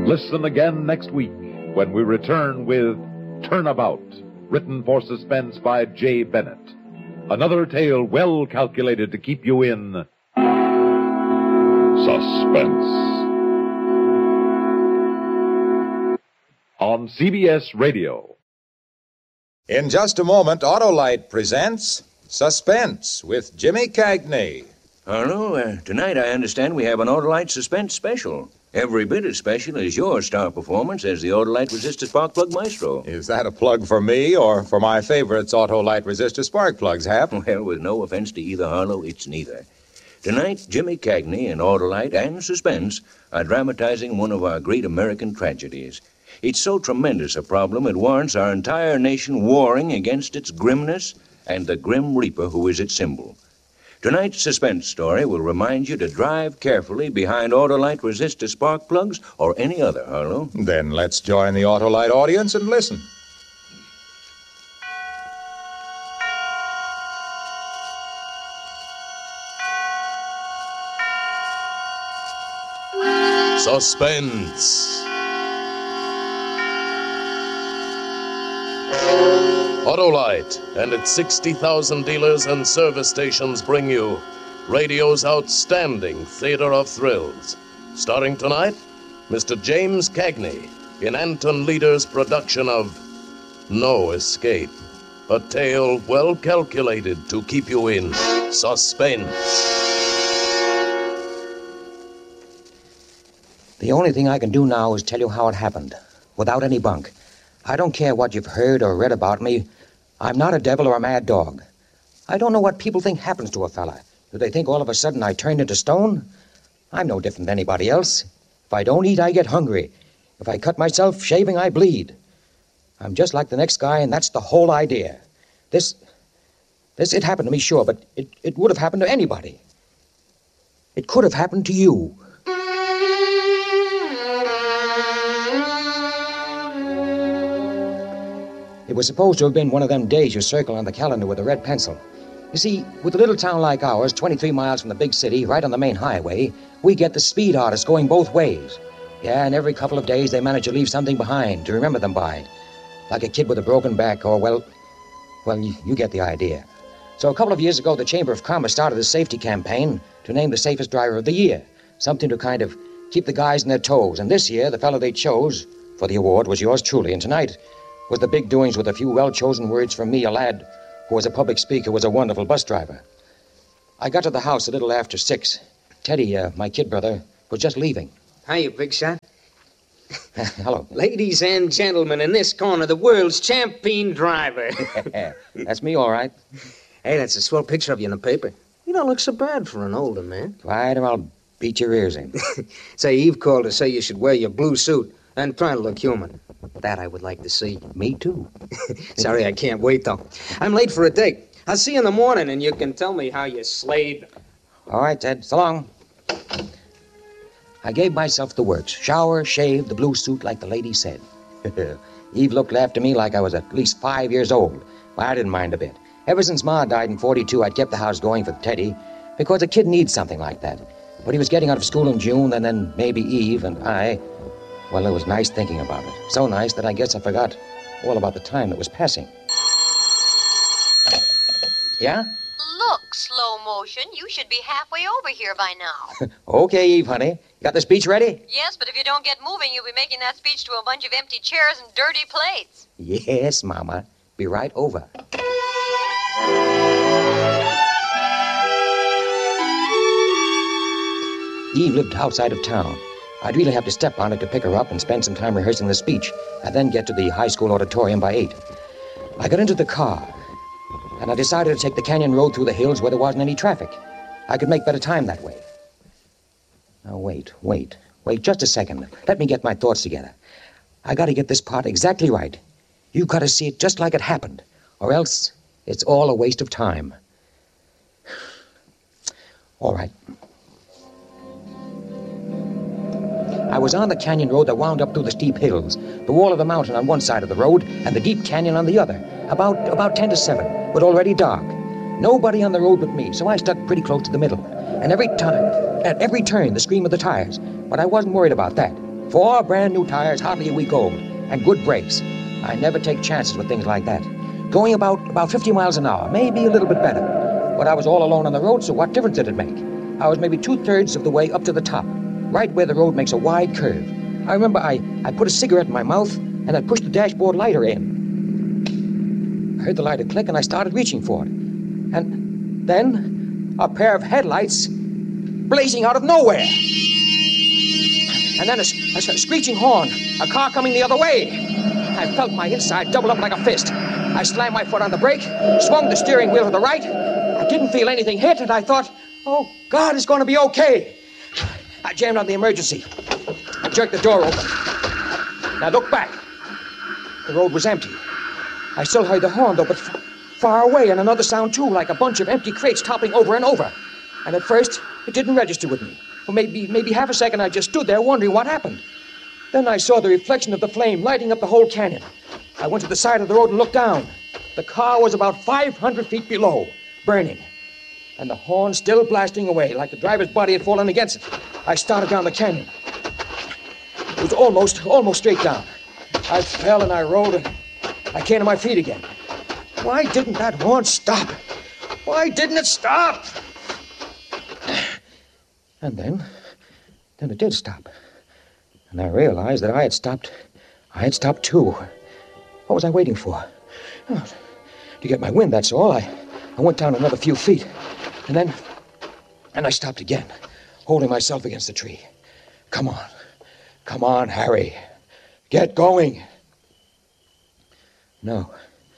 Listen again next week when we return with Turnabout, written for suspense by J. Bennett. Another tale well calculated to keep you in suspense. On CBS Radio. In just a moment, Autolite presents Suspense with Jimmy Cagney. Hello, tonight I understand we have an Autolite Suspense special. Every bit as special as your star performance as the Autolite Resistor Spark Plug Maestro. Is that a plug for me or for my favorites Autolite Resistor Spark Plugs, Hap? Well, with no offense to either, Harlow, it's neither. Tonight, Jimmy Cagney and Autolite and Suspense are dramatizing one of our great American tragedies. It's so tremendous a problem it warrants our entire nation warring against its grimness and the Grim Reaper who is its symbol. Tonight's suspense story will remind you to drive carefully behind Autolite Resistor Spark Plugs or any other, Harlow. Then let's join the Autolite audience and listen. Suspense. Autolite and its 60,000 dealers and service stations bring you radio's outstanding theater of thrills. Starring tonight, Mr. James Cagney in Anton Leader's production of No Escape, a tale well calculated to keep you in suspense. The only thing I can do now is tell you how it happened, without any bunk. I don't care what you've heard or read about me. I'm not a devil or a mad dog. I don't know what people think happens to a fella. Do they think all of a sudden I turned into stone? I'm no different than anybody else. If I don't eat, I get hungry. If I cut myself shaving, I bleed. I'm just like the next guy, and that's the whole idea. It happened to me, sure, but it would have happened to anybody. It could have happened to you. It was supposed to have been one of them days you circle on the calendar with a red pencil. You see, with a little town like ours, 23 miles from the big city, right on the main highway, we get the speed artists going both ways. Yeah, and every couple of days they manage to leave something behind to remember them by. Like a kid with a broken back or, well, you get the idea. So a couple of years ago, the Chamber of Commerce started a safety campaign to name the safest driver of the year. Something to kind of keep the guys on their toes. And this year, the fellow they chose for the award was yours truly. And tonight was the big doings with a few well-chosen words from me, a lad who was a public speaker, was a wonderful bus driver. I got to the house a little after 6. Teddy, my kid brother, was just leaving. Hiya, big shot. Hello. Ladies and gentlemen, in this corner, the world's champion driver. That's me, all right. Hey, that's a swell picture of you in the paper. You don't look so bad for an older man. Right, or I'll beat your ears in. Say, Eve called to say you should wear your blue suit and try to look human. That I would like to see. Me too. Sorry, I can't wait, though. I'm late for a date. I'll see you in the morning, and you can tell me how you slayed. All right, Ted. So long. I gave myself the works. Shower, shave, the blue suit, like the lady said. Eve looked after me like I was at least 5 years old. Well, I didn't mind a bit. Ever since Ma died in 42, I'd kept the house going for Teddy, because a kid needs something like that. But he was getting out of school in June, and then maybe Eve and I... Well, it was nice thinking about it. So nice that I guess I forgot all about the time that was passing. Yeah? Look, slow motion, you should be halfway over here by now. Okay, Eve, honey. You got the speech ready? Yes, but if you don't get moving, you'll be making that speech to a bunch of empty chairs and dirty plates. Yes, Mama. Be right over. Eve lived outside of town. I'd really have to step on it to pick her up and spend some time rehearsing the speech, and then get to the high school auditorium by 8. I got into the car, and I decided to take the canyon road through the hills where there wasn't any traffic. I could make better time that way. Now, wait just a second. Let me get my thoughts together. I got to get this part exactly right. You got to see it just like it happened, or else it's all a waste of time. All right. I was on the canyon road that wound up through the steep hills, the wall of the mountain on one side of the road, and the deep canyon on the other, about 10 to 7, but already dark. Nobody on the road but me, so I stuck pretty close to the middle. And at every turn, the scream of the tires. But I wasn't worried about that. 4 brand new tires, hardly a week old, and good brakes. I never take chances with things like that. Going about 50 miles an hour, maybe a little bit better. But I was all alone on the road, so what difference did it make? I was maybe 2/3 of the way up to the top, right where the road makes a wide curve. I remember I put a cigarette in my mouth, and I pushed the dashboard lighter in. I heard the lighter click, and I started reaching for it. And then a pair of headlights blazing out of nowhere. And then a screeching horn, a car coming the other way. I felt my inside double up like a fist. I slammed my foot on the brake, swung the steering wheel to the right. I didn't feel anything hit, and I thought, oh, God, it's going to be okay. I jammed on the emergency. I jerked the door open. Now look back. The road was empty. I still heard the horn, though, but far away, and another sound, too, like a bunch of empty crates toppling over and over. And at first, it didn't register with me. For maybe half a second, I just stood there wondering what happened. Then I saw the reflection of the flame lighting up the whole canyon. I went to the side of the road and looked down. The car was about 500 feet below, burning. And the horn still blasting away, like the driver's body had fallen against it. I started down the canyon. It was almost straight down. I fell and I rolled, and I came to my feet again. Why didn't that horn stop? Why didn't it stop? And then it did stop. And I realized that I had stopped too. What was I waiting for? Oh, to get my wind, that's all. I went down another few feet. And then I stopped again, holding myself against the tree. Come on, Harry. Get going. No.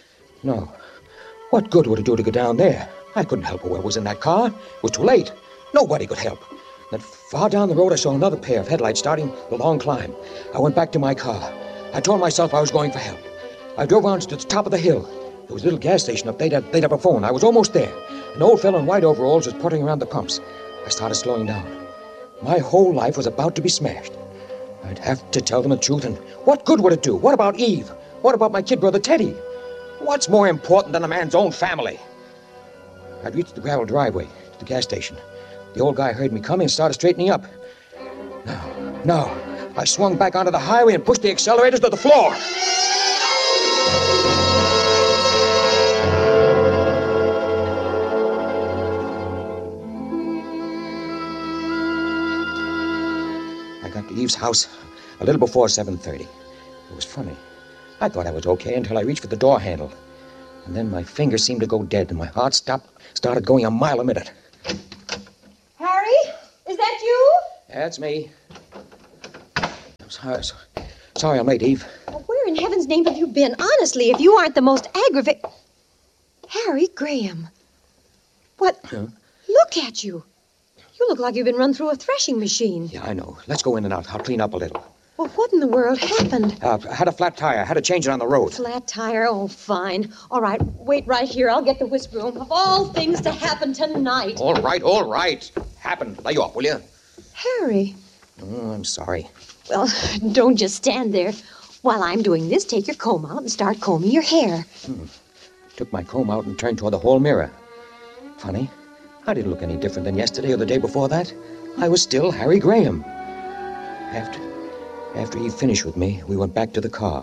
What good would it do to go down there? I couldn't help whoever was in that car. It was too late. Nobody could help. Then far down the road, I saw another pair of headlights starting the long climb. I went back to my car. I told myself I was going for help. I drove on to the top of the hill. There was a little gas station up there. They'd have a phone. I was almost there. An old fellow in white overalls was puttering around the pumps. I started slowing down. My whole life was about to be smashed. I'd have to tell them the truth, and what good would it do? What about Eve? What about my kid brother Teddy? What's more important than a man's own family? I'd reached the gravel driveway to the gas station. The old guy heard me coming and started straightening up. No. I swung back onto the highway and pushed the accelerators to the floor. I got to Eve's house a little before 7:30. It was funny. I thought I was okay until I reached for the door handle. And then my fingers seemed to go dead, and my heart started going a mile a minute. Harry? Is that you? That's me. I'm sorry I'm late, Eve. Well, where in heaven's name have you been? Honestly, if you aren't the most aggravating... Harry Graham. What? Huh? Look at you. You look like you've been run through a threshing machine. Yeah, I know. Let's go in and out. I'll clean up a little. Well, what in the world happened? I had a flat tire. I had to change it on the road. Flat tire? Oh, fine. All right, wait right here. I'll get the whisk broom. Of all things to happen tonight. All right. Happened. Lay off, will you? Harry. Oh, I'm sorry. Well, don't just stand there. While I'm doing this, take your comb out and start combing your hair. Took my comb out and turned toward the hall mirror. Funny. I didn't look any different than yesterday or the day before that. I was still Harry Graham. After he finished with me, we went back to the car.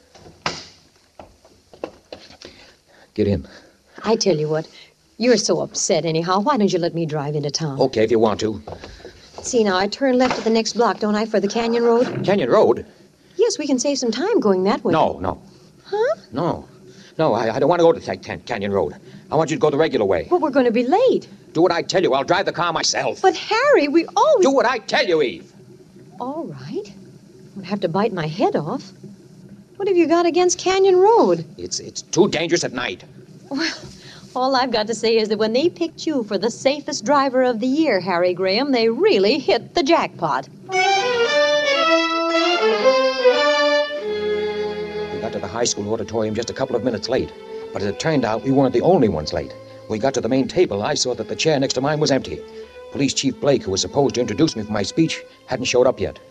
Get in. I tell you what, you're so upset anyhow. Why don't you let me drive into town? Okay, if you want to. See, now, I turn left at the next block, don't I, for the Canyon Road? Canyon Road? Yes, we can save some time going that way. No. Huh? No, I don't want to go to Canyon Road. I want you to go the regular way. But we're going to be late. Do what I tell you. I'll drive the car myself. But, Harry, we always... Do what I tell you, Eve. All right. I'd have to bite my head off. What have you got against Canyon Road? It's too dangerous at night. Well, all I've got to say is that when they picked you for the safest driver of the year, Harry Graham, they really hit the jackpot. We got to the high school auditorium just a couple of minutes late. But as it turned out, we weren't the only ones late. When we got to the main table, I saw that the chair next to mine was empty. Police Chief Blake, who was supposed to introduce me for my speech, hadn't showed up yet.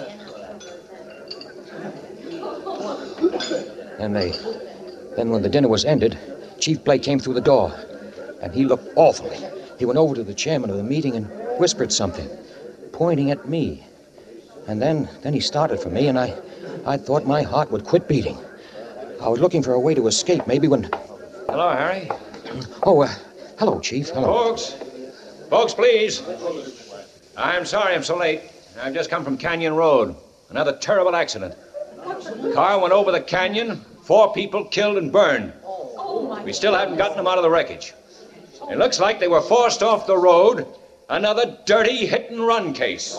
Then when the dinner was ended, Chief Blake came through the door, and he looked awful. He went over to the chairman of the meeting and whispered something, pointing at me. And then he started for me, and I thought my heart would quit beating. I was looking for a way to escape, maybe when... Hello, Harry. Oh, hello, Chief. Hello. Folks, please. I'm sorry I'm so late. I've just come from Canyon Road. Another terrible accident. Car went over the canyon, 4 people killed and burned. We still haven't gotten them out of the wreckage. It looks like they were forced off the road. Another dirty hit-and-run case.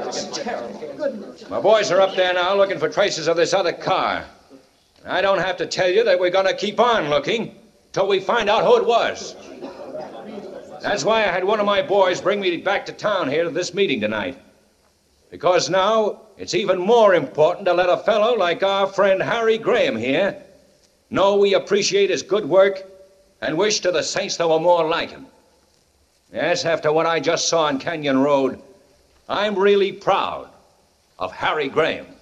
My boys are up there now looking for traces of this other car. I don't have to tell you that we're going to keep on looking till we find out who it was. That's why I had one of my boys bring me back to town here to this meeting tonight. Because now it's even more important to let a fellow like our friend Harry Graham here know we appreciate his good work and wish to the saints there were more like him. Yes, after what I just saw on Canyon Road, I'm really proud of Harry Graham.